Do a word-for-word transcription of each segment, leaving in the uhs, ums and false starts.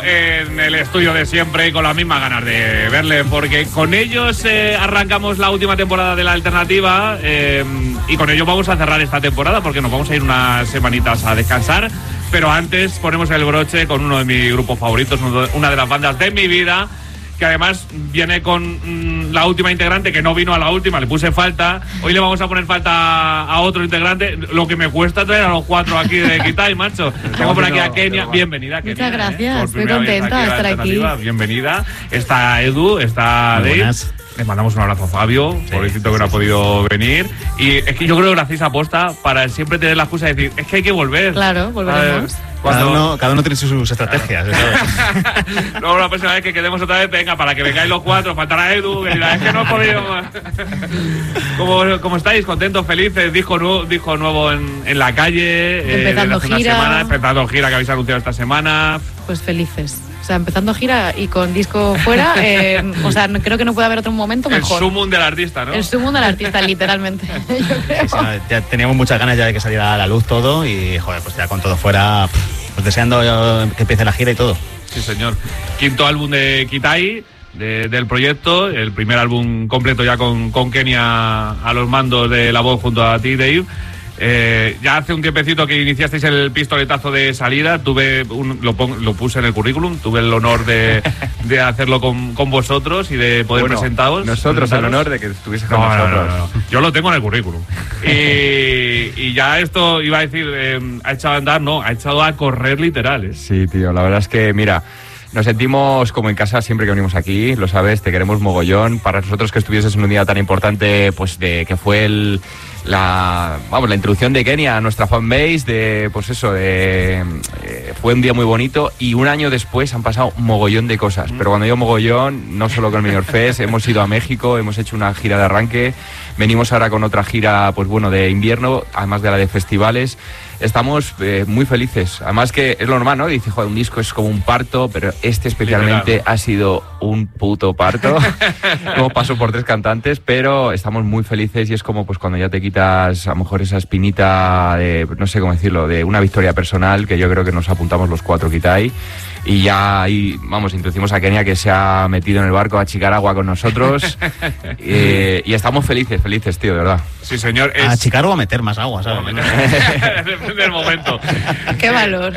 En el estudio de siempre y con las mismas ganas de verle, porque con ellos eh, arrancamos la última temporada de La Alternativa eh, y con ellos vamos a cerrar esta temporada porque nos vamos a ir unas semanitas a descansar, pero antes ponemos el broche con uno de mis grupos favoritos, una de las bandas de mi vida, que además viene con mmm, la última integrante, que no vino a la última, le puse falta. Hoy le vamos a poner falta a otro integrante, lo que me cuesta traer a los cuatro aquí de Kitai, macho. Tengo por aquí a Kenia. Bienvenida, Kenia. Muchas gracias, ¿eh? estoy contenta de estar aquí. Bienvenida. Está Edu, está Muy Dave. buenas. Le mandamos un abrazo a Fabio, sí, pobrecito que sí, no ha sí, podido sí. venir. Y es que yo creo que lo hacéis aposta para siempre tener la excusa de decir, es que hay que volver. Claro, volveremos. Cada uno, cada uno tiene sus estrategias. Claro. Luego la próxima vez que quedemos otra vez, venga, para que vengáis los cuatro, faltará Edu, que dirá, es que no he podido más. ¿Cómo, cómo estáis? ¿Contentos, felices? Disco nuevo, disco nuevo en, en la calle. Empezando eh, gira. Semana, empezando gira que habéis anunciado esta semana. Pues felices. O sea, empezando gira y con disco fuera, eh, o sea, creo que no puede haber otro momento mejor. El sumum del artista, ¿no? El sumum del artista, literalmente. Yo creo. Sí, sí, no, ya teníamos muchas ganas ya de que saliera a la luz todo y, joder, pues ya con todo fuera, pues deseando que empiece la gira y todo. Sí, señor. Quinto álbum de Kitai, de, del proyecto, el primer álbum completo ya con, con Kenia a los mandos de la voz junto a ti, Dave. Eh, ya hace un tiempecito que iniciasteis el pistoletazo de salida, tuve un, lo, pon, lo puse en el currículum, tuve el honor de, de hacerlo con, con vosotros y de poder bueno, presentaros. Nosotros presentaros. el honor de que estuviese con no, nosotros. No, no, no. Yo lo tengo en el currículum. y, y ya esto iba a decir, eh, ha echado a andar, no, ha echado a correr literal. ¿eh? Sí, tío, la verdad es que, mira, nos sentimos como en casa siempre que venimos aquí, lo sabes, te queremos mogollón. Para nosotros que estuvieses en un día tan importante, pues de que fue el... La, vamos, la introducción de Kenia a nuestra fanbase, de, pues eso, de, eh, fue un día muy bonito y un año después han pasado un mogollón de cosas. Mm. Pero cuando digo mogollón, no solo con el Benidorm Fest, hemos ido a México, hemos hecho una gira de arranque, venimos ahora con otra gira, pues bueno, de invierno, además de la de festivales. Estamos eh, muy felices. Además que es lo normal, ¿no? Dice, joder, un disco es como un parto, pero este especialmente Literal. ha sido un puto parto. Como paso por tres cantantes, pero estamos muy felices y es como pues cuando ya te quitas a lo mejor esa espinita de, no sé cómo decirlo, de una victoria personal, que yo creo que nos apuntamos los cuatro Kitai. Y ya ahí, vamos, introducimos a Kenia, que se ha metido en el barco a achicar agua con nosotros. eh, y estamos felices, felices, tío, de verdad. Sí, señor. Es... A achicar o a meter más agua, ¿sabes? Depende del momento. ¡Qué valor!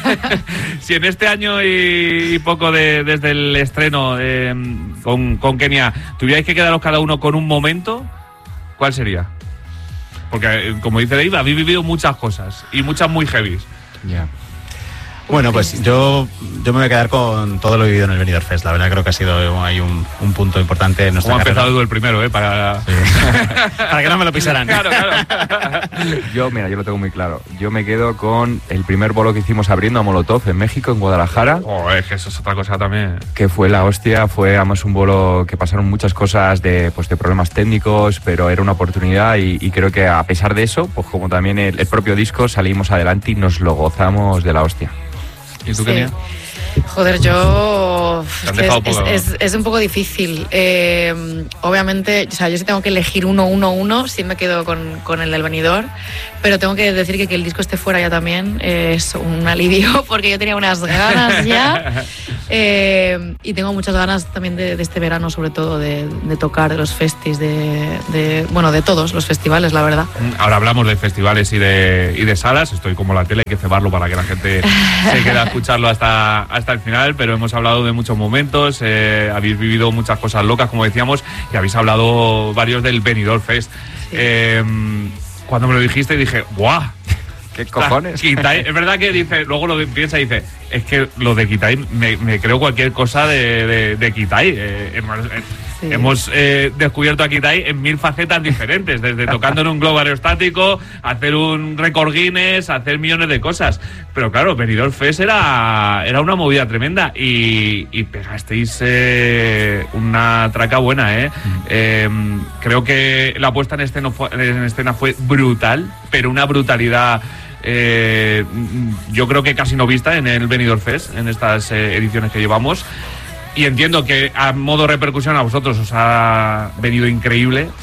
Si en este año y, y poco de, desde el estreno eh, con, con Kenia tuvierais que quedaros cada uno con un momento, ¿cuál sería? Porque, como dice Dave, habéis vivido muchas cosas y muchas muy heavies. Ya. Yeah. Bueno, pues yo, yo me voy a quedar con todo lo vivido en el Benidorm Fest. La verdad creo que ha sido hay un, un punto importante en nuestra carrera. Como ha empezado carrera. el primero, ¿eh? Para... Sí. Para que no me lo pisaran. Claro, claro. Yo, mira, yo lo tengo muy claro. Yo me quedo con el primer bolo que hicimos abriendo a Molotov en México, en Guadalajara. Oh, es que eso es otra cosa también. Que fue la hostia, fue además un bolo que pasaron muchas cosas de, pues, de problemas técnicos, pero era una oportunidad y, y creo que a pesar de eso, pues como también el, el propio disco, salimos adelante y nos lo gozamos de la hostia. ¿Y tú, sí. Kenia? Joder, yo... Es, es, es, es un poco difícil. Eh, obviamente, o sea, yo si tengo que elegir uno, uno, uno, sí me quedo con, con el del Benidorm, pero tengo que decir que que el disco esté fuera ya también es un alivio, porque yo tenía unas ganas ya. Eh, y tengo muchas ganas también de, de este verano, sobre todo, de, de tocar, de los festis, de, de... Bueno, de todos los festivales, la verdad. Ahora hablamos de festivales y de, y de salas. Estoy como la tele, hay que cebarlo para que la gente se quede a escucharlo hasta... hasta el final, pero hemos hablado de muchos momentos, eh, habéis vivido muchas cosas locas, como decíamos, y habéis hablado varios del Benidorm Fest. Sí. Eh, cuando me lo dijiste dije, ¡guau! ¿Qué cojones? Kitai, es verdad que dice, luego lo piensa y dice, es que lo de Kitai, me, me creo cualquier cosa de, de, de Kitai. Eh, eh, sí. Hemos eh, descubierto a Kitai en mil facetas diferentes, desde tocando en un globo aerostático, hacer un récord Guinness, hacer millones de cosas. Pero claro, Benidorm Fest era, era una movida tremenda y, y pegasteis eh, una traca buena, ¿eh? Mm. eh. Creo que la puesta en escena, fue, en escena fue brutal, pero una brutalidad... Eh, yo creo que casi no vista en el Benidorm Fest, en estas eh, ediciones que llevamos. Y entiendo que a modo repercusión a vosotros os ha venido increíble,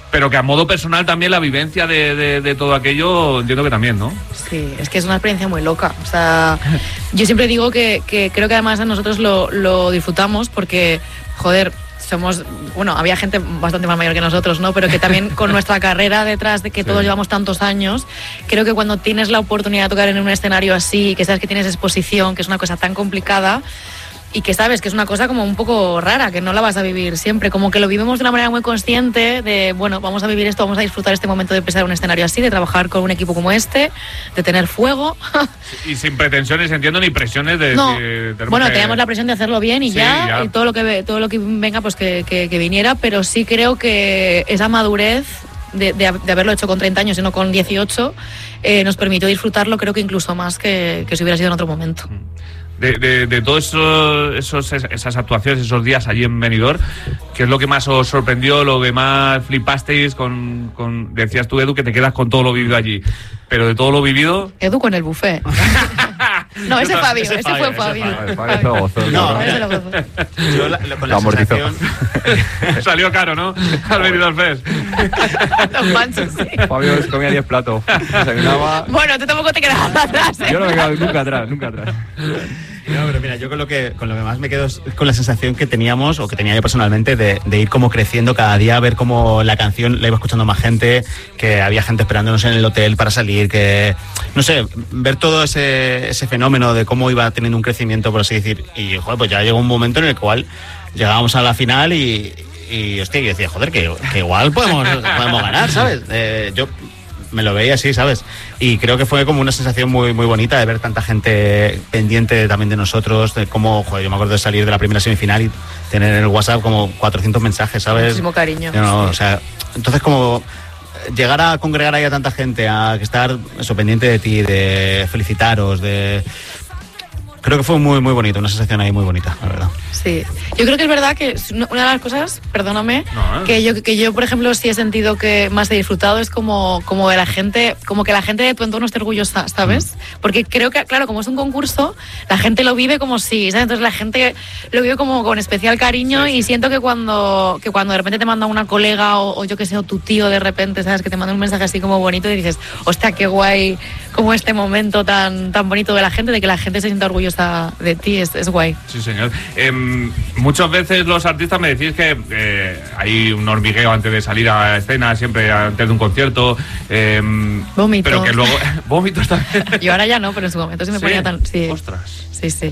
pero que a modo personal también la vivencia de, de, de todo aquello, entiendo que también, ¿no? Sí, es que es una experiencia muy loca. O sea, yo siempre digo que, que creo que además nosotros lo, lo disfrutamos porque, joder, somos, bueno, había gente bastante más mayor que nosotros, ¿no? Pero que también con nuestra carrera detrás de que sí. todos llevamos tantos años, creo que cuando tienes la oportunidad de tocar en un escenario así, que sabes que tienes exposición, que es una cosa tan complicada, y que sabes que es una cosa como un poco rara, que no la vas a vivir siempre, como que lo vivimos de una manera muy consciente de, bueno, vamos a vivir esto, vamos a disfrutar este momento de pisar un escenario así, de trabajar con un equipo como este, de tener fuego. Y sin pretensiones, entiendo, ni presiones de... No. de, de bueno, que... teníamos la presión de hacerlo bien y sí, ya, ya. Y todo lo que todo lo que venga, pues que, que, que viniera, pero sí creo que esa madurez de, de, de haberlo hecho con treinta años y no con dieciocho, eh, nos permitió disfrutarlo, creo que incluso más que, que si hubiera sido en otro momento. De, de, de todas eso, esos, esas actuaciones, esos días allí en Benidorm, ¿qué es lo que más os sorprendió, lo que más flipasteis con, con... Decías tú, Edu, que te quedas con todo lo vivido allí, pero de todo lo vivido... Edu con el buffet. No, ese Fabio, ese, ese fue Fabio. Fabio, Fabio lo gozó, no, ¿no? ese lo gozó. Yo la, la, con la lo sensación... Salió caro, ¿no? Al Benidorm Fest. Los manchos, sí. Fabio comía diez platos. Desayunaba... Bueno, tú tampoco te quedabas atrás, ¿eh? Yo no me quedo nunca atrás, nunca atrás. No, pero mira, yo con lo que con lo que más me quedo es con la sensación que teníamos, o que tenía yo personalmente, de, de ir como creciendo cada día, ver cómo la canción la iba escuchando más gente, que había gente esperándonos en el hotel para salir, que, no sé, ver todo ese, ese fenómeno de cómo iba teniendo un crecimiento, por así decir. Y, joder, pues ya llegó un momento en el cual llegábamos a la final y, y hostia, yo decía, joder, que, que igual podemos, podemos ganar, ¿sabes? Eh, yo... me lo veía así, ¿sabes? Y creo que fue como una sensación muy muy bonita de ver tanta gente pendiente también de nosotros, de cómo, joder, yo me acuerdo de salir de la primera semifinal y tener en el WhatsApp como cuatrocientos mensajes, ¿sabes? Muchísimo cariño. No, o sea, entonces como llegar a congregar ahí a tanta gente, a estar eso, pendiente de ti, de felicitaros, de... Creo que fue muy muy bonito, una sensación ahí muy bonita, la verdad. Sí, yo creo que es verdad que una de las cosas, perdóname, no, ¿eh? que yo que yo por ejemplo sí he sentido que más he disfrutado es como como de la gente, como que la gente de tu entorno esté orgullosa, ¿sabes? Mm. Porque creo que claro, como es un concurso, la gente lo vive como si, ¿sabes? Entonces la gente lo vive como con especial cariño, sí, sí. Y siento que cuando que cuando de repente te manda una colega o, o yo que sé, o tu tío de repente, ¿sabes? Que te manda un mensaje así como bonito y dices, hostia, qué guay, como este momento tan tan bonito de la gente, de que la gente se sienta orgullosa de ti, es, es guay. Sí, señor. Eh, muchas veces los artistas me decís que eh, hay un hormigueo antes de salir a escena, siempre antes de un concierto. Eh, Vómito. Pero que luego... Vómitos también. Yo ahora ya no, pero en su momento sí me ¿Sí? ponía tan... Sí. Ostras. Sí, sí.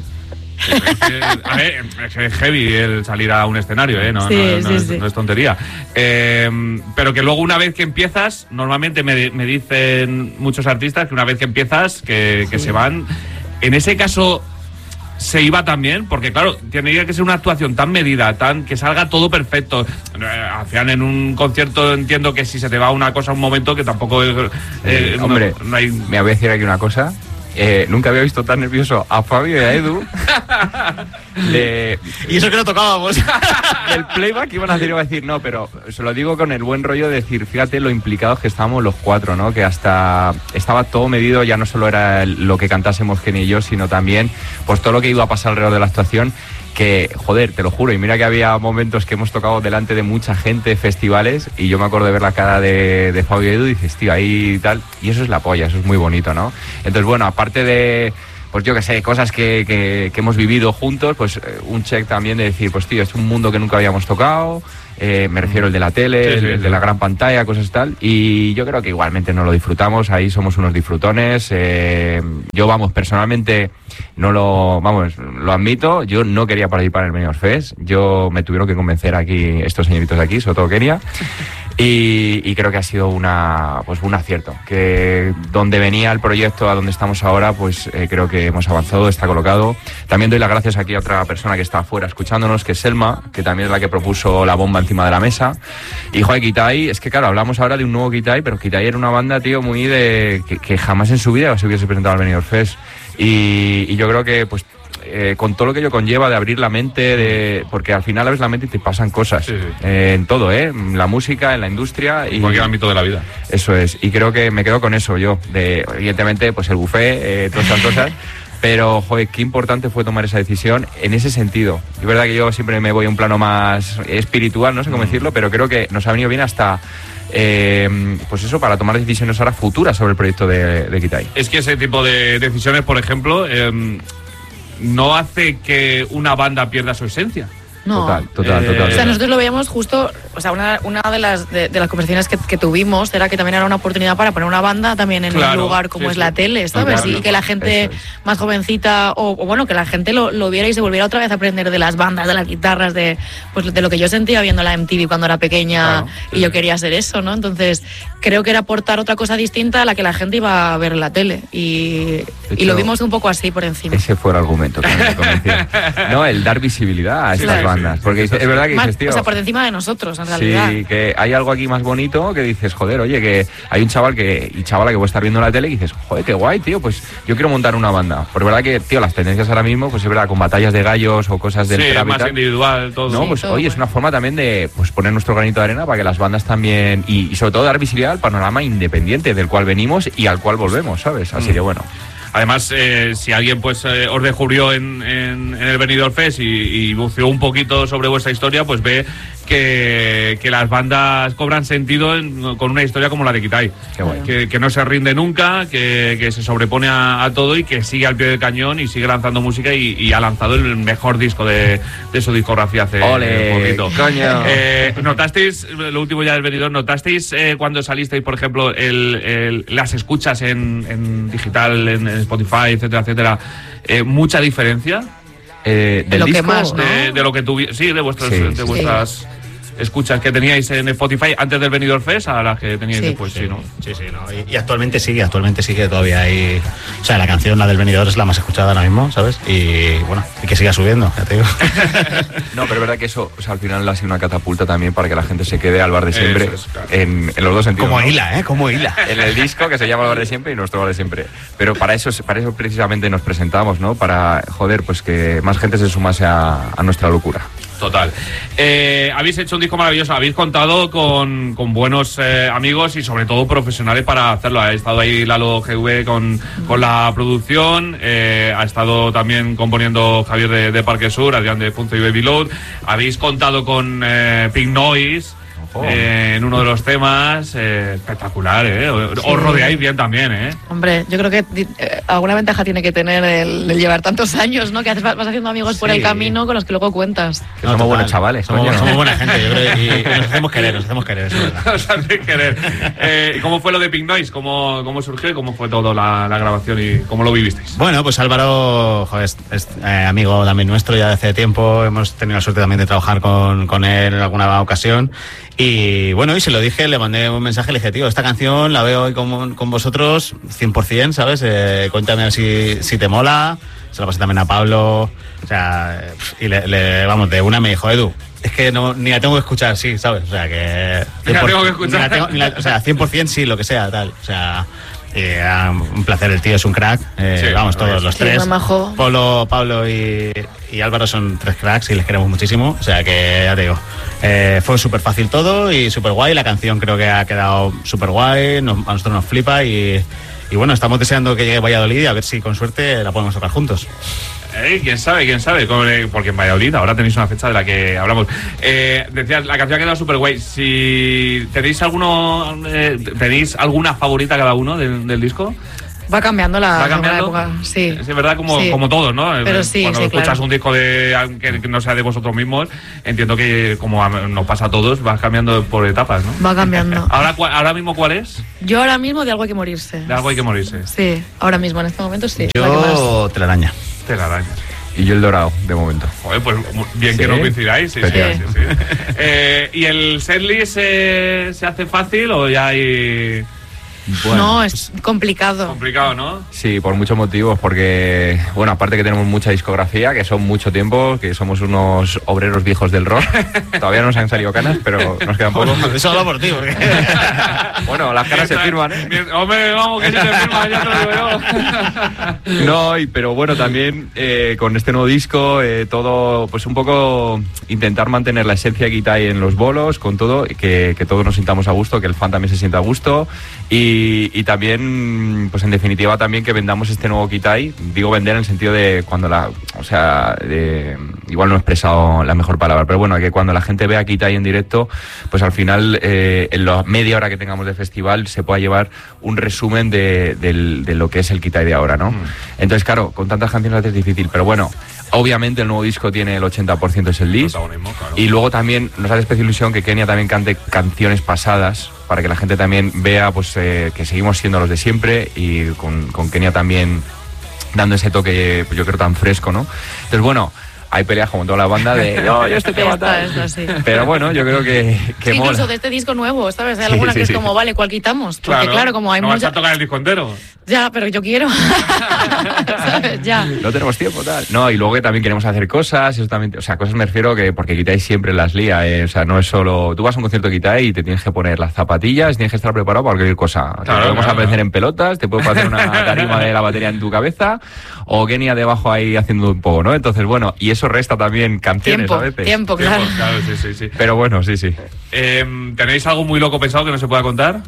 A ver, es heavy el salir a un escenario, ¿eh? No, sí, no, no, sí, es, sí. no es tontería. Eh, pero que luego una vez que empiezas, normalmente me, me dicen muchos artistas que una vez que empiezas, que, que sí. se van. En ese caso... ¿se iba también? Porque claro, tendría que ser una actuación tan medida, tan que salga todo perfecto. Al final en un concierto entiendo que si se te va una cosa un momento que tampoco es... Eh, eh, hombre, no, no hay... me voy a decir aquí una cosa. Eh, nunca había visto tan nervioso a Fabio y a Edu. de, y eso que no tocábamos. El playback iban a decir, iba a decir, no, pero se lo digo con el buen rollo de decir, fíjate lo implicados que estábamos los cuatro, ¿no? Que hasta estaba todo medido, ya no solo era lo que cantásemos Kenny y yo, sino también pues todo lo que iba a pasar alrededor de la actuación. Que, joder, te lo juro, y mira que había momentos que hemos tocado delante de mucha gente, festivales, y yo me acuerdo de ver la cara de, de Fabio y Edu y dices, tío, ahí y tal, y eso es la polla, eso es muy bonito, ¿no? Entonces, bueno, aparte de, pues yo que sé, cosas que, que, que hemos vivido juntos, pues un check también de decir, pues tío, es un mundo que nunca habíamos tocado, eh, me refiero el de la tele, sí, sí, el, el de la gran pantalla, cosas tal, y yo creo que igualmente nos lo disfrutamos, ahí somos unos disfrutones, eh, yo vamos, personalmente no lo, vamos, lo admito, yo no quería participar en el Benidorm Fest, yo me tuvieron que convencer aquí, estos señoritos de aquí, sobre todo Kenia, y, y creo que ha sido una, pues un acierto, que donde venía el proyecto a donde estamos ahora, pues eh, creo que hemos avanzado, está colocado. También doy las gracias aquí a otra persona que está afuera escuchándonos, que es Selma, que también es la que propuso la bomba encima de la mesa. Y joder, Kitai, es que claro, hablamos ahora de un nuevo Kitai, pero Kitai era una banda, tío, muy de... que, que jamás en su vida se hubiese presentado al Benidorm Fest. Y, y yo creo que, pues, eh, con todo lo que ello conlleva de abrir la mente, de porque al final abres la mente y te pasan cosas. Sí, sí. Eh, en todo, ¿eh? En la música, en la industria. En cualquier ámbito de la vida. Eso es. Y creo que me quedo con eso yo. De, evidentemente, pues el buffet, eh, todas esas cosas. Pero, joder, qué importante fue tomar esa decisión en ese sentido. Es verdad que yo siempre me voy a un plano más espiritual, no sé cómo mm. decirlo, pero creo que nos ha venido bien hasta... Eh, pues eso, para tomar decisiones ahora futuras sobre el proyecto de, de Kitai. Es que ese tipo de decisiones, por ejemplo, eh, no hace que una banda pierda su esencia. No. Total, total, Eh, total. O sea, nosotros lo veíamos justo, o sea, una, una de, las, de, de las conversaciones que, que tuvimos era que también era una oportunidad para poner una banda también en Claro, un lugar como sí, es sí. la tele, ¿sabes? Claro, y que la gente eso es. más jovencita, o, o bueno, que la gente lo, lo viera y se volviera otra vez a aprender de las bandas, de las guitarras, de pues de lo que yo sentía viendo la M T V cuando era pequeña. Claro, y yo quería hacer eso, ¿no? Entonces, creo que era aportar otra cosa distinta a la que la gente iba a ver en la tele. Y, y lo vimos un poco así por encima. Ese fue el argumento que me convenció. No, el dar visibilidad a estas Claro. bandas. Porque es verdad que Más- dices, tío... o sea, por encima de nosotros, en realidad. Sí, que hay algo aquí más bonito que dices, joder, oye, que hay un chaval que y chavala que puede estar viendo la tele y dices, joder, qué guay, tío, pues yo quiero montar una banda. Porque verdad que, tío, las tendencias ahora mismo, pues es verdad, con batallas de gallos o cosas del Sí, trap y más tal. individual, todo. No, Sí, pues todo oye, guay. es una forma también de pues poner nuestro granito de arena para que las bandas también, y, y sobre todo dar visibilidad al panorama independiente del cual venimos y al cual volvemos, ¿sabes? Así Mm. que bueno. Además, eh, si alguien pues eh, os descubrió en, en, en el Benidorm Fest y, y buceó un poquito sobre vuestra historia, pues ve que, que las bandas cobran sentido en- con una historia como la de Kitai. Qué guay. Que, que no se rinde nunca, que, que se sobrepone a, a todo y que sigue al pie del cañón y sigue lanzando música y, y ha lanzado el mejor disco de, de su discografía hace ¡Ole, poquito. coño! Eh, ¿Notasteis, lo último ya del Benidorm, notasteis eh, cuando salisteis, por ejemplo, el, el- las escuchas en, en digital, en, en Spotify, etcétera, etcétera, eh, mucha diferencia Eh, De del lo que disco, más, ¿no? de, de lo que tuvi sí, de vuestras, Sí, de sí. vuestras escuchas que teníais en Spotify antes del Benidorm Fest a las que teníais Sí. después, sí, ¿no? Sí, sí, no. Y, y actualmente sigue, actualmente sigue todavía ahí. O sea, la canción, la del venidor, es la más escuchada ahora mismo, ¿sabes? Y bueno, y que siga subiendo, ya te digo. No, pero es verdad que eso, o sea, al final ha sido una catapulta también para que la gente se quede al bar de siempre, Eso es, claro. en, en los dos sentidos. Como ¿no? hila, ¿eh? Como hila. En el disco que se llama El Bar de Siempre y nuestro Bar de Siempre. Pero para eso, para eso precisamente nos presentamos, ¿no? Para, joder, pues que más gente se sumase a, a nuestra locura. Total. Eh, habéis hecho un disco maravilloso, habéis contado con, con buenos eh, amigos y sobre todo profesionales para hacerlo. Ha estado ahí Lalo G V con, con la producción, eh, ha estado también componiendo Javier de, de Parque Sur, Adrián de Punto y Baby Load. Habéis contado con eh, Pink Noise Ojo. eh, en uno de los temas. Eh, espectacular, ¿eh? Os Sí. rodeáis bien también, ¿eh? Hombre, yo creo que eh, alguna ventaja tiene que tener el, el llevar tantos años, ¿no? Que haces, vas haciendo amigos por Sí. el camino con los que luego cuentas. Que No, somos total. buenos chavales, Somos, coño. somos buena gente, yo creo. Y, y nos hacemos querer, nos hacemos querer, eso es verdad. Os hace querer. Eh, ¿y ¿Cómo fue lo de Pink Noise? ¿Cómo, cómo surgió y cómo fue todo la, la grabación y cómo lo vivisteis? Bueno, pues Álvaro, joder, es, es, eh, amigo también nuestro ya de hace tiempo. Hemos tenido la suerte también de trabajar con, con él en alguna ocasión. Y bueno, y se lo dije, le mandé un mensaje, le dije, tío, esta canción la veo hoy con, con vosotros cien por ciento, ¿sabes? Eh, cuéntame a ver si, si te mola. Se lo pasé también a Pablo. O sea, y le, le- vamos, de una me dijo, Edu, es que no, ni la tengo que escuchar, sí, ¿sabes? O sea, que... Ni la cien por- tengo que escuchar. ni la tengo- ni la- o sea, cien por ciento sí, lo que sea, tal. O sea... eh, ah, un placer, el tío es un crack. Eh, Sí, vamos, la verdad todos los Sí, tres. muy majo. Pablo, Pablo y, y Álvaro son tres cracks y les queremos muchísimo. O sea que ya te digo, eh, fue súper fácil todo y súper guay. La canción creo que ha quedado súper guay. Nos- a nosotros nos flipa y, y bueno, estamos deseando que llegue Valladolid y a ver si con suerte la podemos tocar juntos. Eh, ¿Quién sabe? ¿Quién sabe? Como, eh, Porque en Valladolid ahora tenéis una fecha de la que hablamos. Eh, decías, la canción ha quedado súper guay. Si tenéis alguno, eh, tenéis alguna favorita cada uno del, del disco. Va cambiando la, ¿Va según la cambiando? época. Sí. Es verdad, como, Sí. como todos, ¿no? Pero sí, Cuando sí, escuchas claro. un disco de aunque que no sea de vosotros mismos, entiendo que como a- nos pasa a todos, vas cambiando por etapas, ¿no? Va cambiando. Ahora, cua- ahora mismo, ¿cuál es? Yo ahora mismo de algo hay que morirse. De algo hay que morirse. Sí, ahora mismo, en este momento sí. La que más. Yo, telaraña. Telaraña. Y yo el dorado, de momento. Joder, pues bien ¿Sí? que no coincidáis. Sí, sí, sí, Efectivamente. sí. Eh, ¿Y el setlist eh, se hace fácil o ya hay No, es complicado. complicado, no? Sí, por muchos motivos, porque, bueno, aparte que tenemos mucha discografía, que son mucho tiempo, que somos unos obreros viejos del rock. Todavía no nos han salido canas, pero nos quedan poco. Eso hablo por ti, porque... Bueno, las caras se firman, ¿eh? Mientras- Hombre, vamos, que si se firman, ya te lo digo yo. No, y, pero bueno, también eh, con este nuevo disco, eh, todo, pues un poco intentar mantener la esencia que hay en los bolos, con todo, que, que todos nos sintamos a gusto, que el fan también se sienta a gusto. Y Y, y también, pues en definitiva, también que vendamos este nuevo Kitai. Digo vender en el sentido de cuando la... O sea, de, igual no he expresado la mejor palabra, pero bueno, que cuando la gente vea Kitai en directo, pues al final, eh, en la media hora que tengamos de festival, se pueda llevar un resumen de, de, de lo que es el Kitai de ahora, ¿no? Mm. Entonces, claro, con tantas canciones es difícil, pero bueno, obviamente el nuevo disco tiene el ochenta por ciento es el disc. Claro. Y luego también nos hace especial ilusión que Kenia también cante canciones pasadas, para que la gente también vea pues eh, que seguimos siendo los de siempre, y con, con Kenia también dando ese toque, pues yo creo, tan fresco, ¿no? Entonces, bueno, hay peleas como en toda la banda de no, yo este tema tal. Sí. Pero bueno, yo creo que, que sí, mola. Incluso de este disco nuevo, ¿sabes? Hay alguna sí, sí, que es sí. como, vale, ¿cuál quitamos? Porque claro, claro como hay no mucha... vas a tocar el disco entero. Ya, pero yo quiero. ¿Sabes? Ya. No tenemos tiempo, tal. No, y luego que también queremos hacer cosas, eso también, o sea, cosas me refiero que porque Kitai siempre las lía, eh, o sea, no es solo... Tú vas a un concierto de Kitai y te tienes que poner las zapatillas, tienes que estar preparado para cualquier cosa. Claro, te podemos claro, aparecer claro. en pelotas, te puedo hacer una tarima de la batería en tu cabeza, o Kenia debajo ahí haciendo un poco, ¿no? Entonces, bueno, y eso resta también canciones tiempo, a veces. Tiempo, claro. Tiempo, claro, sí, sí, sí. Pero bueno, sí, sí. Eh, ¿Tenéis algo muy loco pensado que no se pueda contar?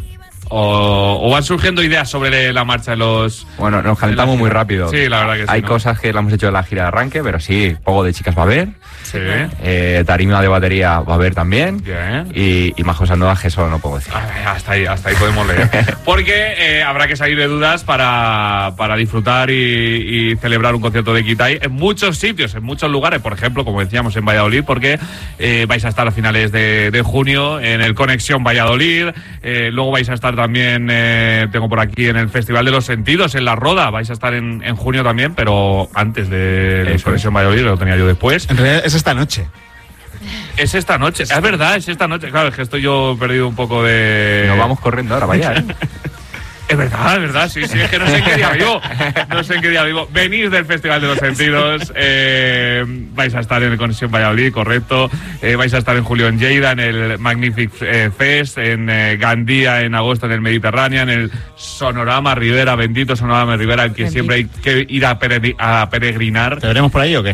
O, ¿O van surgiendo ideas sobre la marcha en los...? Bueno, nos calentamos muy rápido. Sí, la verdad que sí. Hay ¿no? cosas que la hemos hecho en la gira de arranque, pero sí, poco de chicas va a haber. Sí. Eh, tarima de batería va a haber también. Bien. Y, y más cosas nuevas que eso no puedo decir. Ay, hasta ahí, hasta ahí podemos leer. Porque eh, habrá que salir de dudas para, para disfrutar y, y celebrar un concierto de Kitai en muchos sitios, en muchos lugares. Por ejemplo, como decíamos, en Valladolid, porque eh, vais a estar a finales de, de junio en el Conexión Valladolid. Eh, luego vais a estar también, eh, tengo por aquí, en el Festival de los Sentidos, en La Roda. Vais a estar en, en junio también, pero antes de, de Conexión Valladolid, lo tenía yo después. En realidad es esta noche. Es esta noche, es verdad, es esta noche. Claro, es que estoy yo perdido un poco de... Nos vamos corriendo ahora, vaya, ¿eh? Es verdad, es verdad, sí, sí, es que no sé en qué día vivo. No sé en qué día vivo. Venís del Festival de los Sentidos, eh, vais a estar en el Conexión Valladolid, correcto. Eh, vais a estar en julio en Lleida, en el Magnific eh, Fest, en eh, Gandía en agosto en el Mediterráneo, en el Sonorama Rivera, bendito Sonorama Rivera, al que bendito. Siempre hay que ir a, peregr a peregrinar. ¿Te veremos por ahí o qué?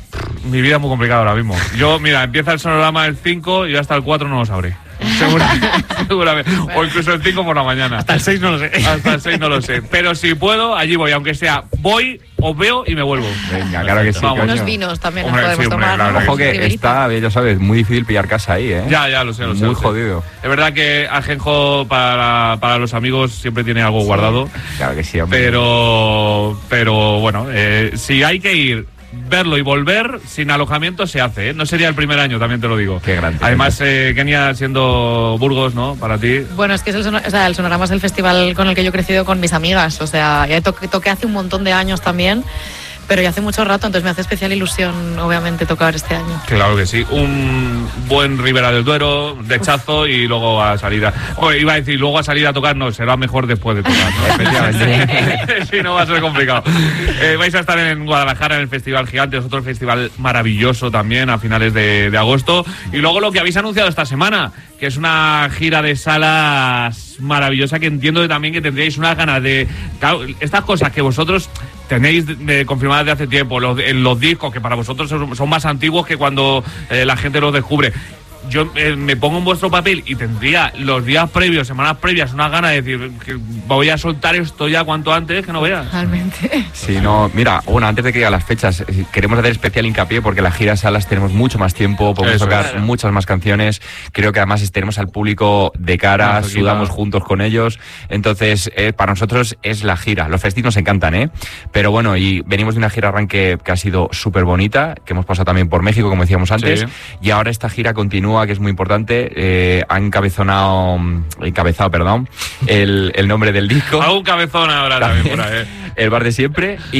Mi vida es muy complicada ahora mismo. Yo, mira, empieza el Sonorama el cinco y yo hasta el cuatro no lo sabré. Seguramente, seguramente. O incluso el cinco por la mañana. Hasta el seis no lo sé. Hasta el seis no lo sé. Pero si puedo, allí voy. Aunque sea, voy, os veo y me vuelvo. Venga, claro que sí. Vamos. Unos vinos también hombre, nos podemos sí, hombre, tomar. claro, Ojo que está, ya sabes, muy difícil pillar casa ahí, ¿eh? Ya, ya, lo sé, lo sé. Muy lo sé. jodido. Es verdad que Ajenjo para, para los amigos siempre tiene algo sí. guardado. Claro que sí, hombre. Pero, pero bueno, eh, si hay que ir... verlo y volver sin alojamiento se hace, ¿eh? No sería el primer año, también te lo digo. Qué grande. Además, eh, Kenia siendo Burgos, ¿no? Para ti. Bueno, es que es el, sonor, o sea, el Sonorama es el festival con el que yo he crecido con mis amigas. O sea, ya toqué, toqué hace un montón de años también, pero ya hace mucho rato, entonces me hace especial ilusión, obviamente, tocar este año. Claro que sí. Un buen Ribera del Duero, dechazo, Uf. y luego a salir a... Oh, iba a decir, luego a salir a tocar, no, será mejor después de tocar, ¿no? Efectivamente. Si no, va a ser complicado. Eh, vais a estar en Guadalajara, en el Festival Gigante, es otro festival maravilloso también, a finales de, de agosto. Y luego lo que habéis anunciado esta semana, que es una gira de salas maravillosa, que entiendo también que tendríais unas ganas de... Claro, estas cosas que vosotros... tenéis de, de, confirmadas de hace tiempo, los, en los discos, que para vosotros son, son más antiguos que cuando eh, la gente los descubre. Yo eh, me pongo en vuestro papel y tendría los días previos, semanas previas, una gana de decir que voy a soltar esto ya cuanto antes, que no veas. Realmente. Sí, no, mira, bueno, antes de que lleguen las fechas, queremos hacer especial hincapié porque la gira salas tenemos mucho más tiempo, podemos Eso, tocar claro. muchas más canciones. Creo que además tenemos al público de cara, sudamos juntos con ellos. Entonces, eh, para nosotros es la gira. Los festivos nos encantan, ¿eh? Pero bueno, y venimos de una gira arranque que ha sido súper bonita, que hemos pasado también por México, como decíamos antes, sí. y ahora esta gira continúa, que es muy importante. Eh, han encabezonado, encabezado, perdón, el, el nombre del disco. A un cabezón ahora también, también por ahí. El bar de siempre. Y